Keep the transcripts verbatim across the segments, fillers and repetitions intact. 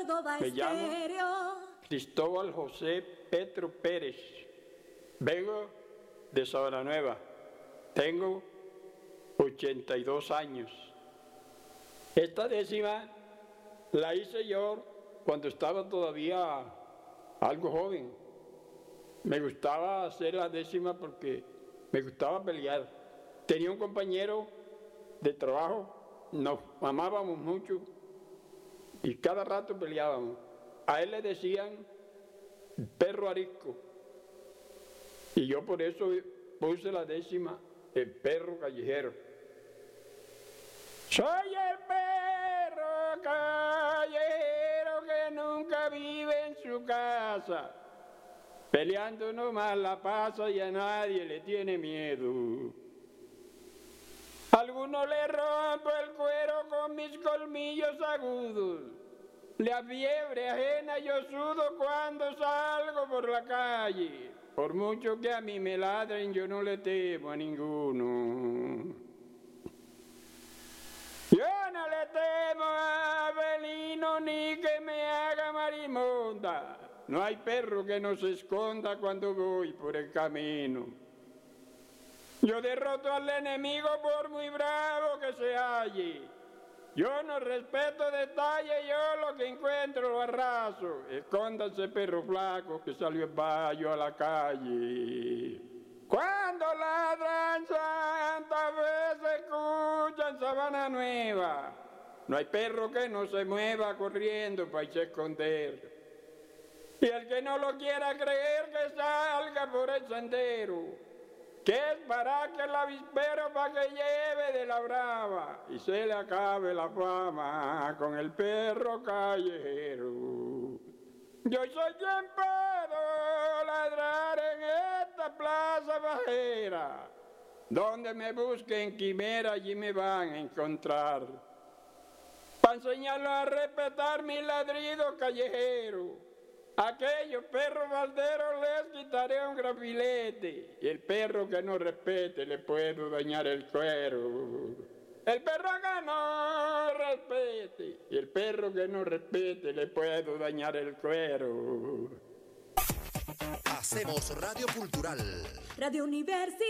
Córdoba Me llamo Estéreo. Cristóbal José Petro Pérez. Vengo de Sabana Nueva. Tengo ochenta y dos años. Esta décima la hice yo cuando estaba todavía algo joven. Me gustaba hacer la décima porque me gustaba pelear. Tenía un compañero de trabajo, nos amábamos mucho y cada rato peleábamos. A él le decían perro arisco y yo por eso puse la décima, el perro callejero. Soy el perro callejero que nunca vive en su casa, peleando nomás la pasa y a nadie le tiene miedo. Algunos le rompo el cuero con mis colmillos agudos. La fiebre ajena yo sudo cuando salgo por la calle. Por mucho que a mí me ladren, yo no le temo a ninguno. Yo no le temo a felino ni que me haga marimonda. No hay perro que no se esconda cuando voy por el camino. Yo derroto al enemigo por muy bravo que se halle. Yo no respeto detalle, yo lo que encuentro lo arraso. Escóndase, perro flaco, que salió el bayo a la calle. Cuando ladran Santa Fe se escucha en Sabana Nueva. No hay perro que no se mueva corriendo para irse a esconder. Y el que no lo quiera creer que salga por el sendero, que es para que el avispero para que lleve de la brava y se le acabe la fama con el perro callejero. Yo soy quien puedo ladrar en esta plaza bajera, donde me busquen quimera allí me van a encontrar, para enseñarlos a respetar mi ladrido callejero. Aquellos perros balderos les quitaré un gran filete, y el perro que no respete le puedo dañar el cuero. El perro que no respete, y el perro que no respete le puedo dañar el cuero. Hacemos Radio Cultural. Radio Universitaria,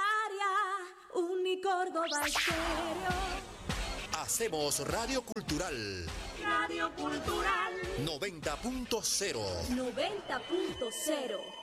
Unicórdoba Estéreo. Hacemos Radio Cultural. Radio Cultural noventa punto cero. noventa punto cero.